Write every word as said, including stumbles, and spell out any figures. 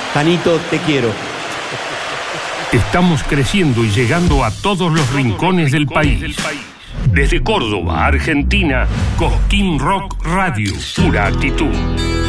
Janito, te quiero. Estamos creciendo y llegando a todos los rincones del país. Desde Córdoba, Argentina, Cosquín Rock Radio, pura actitud.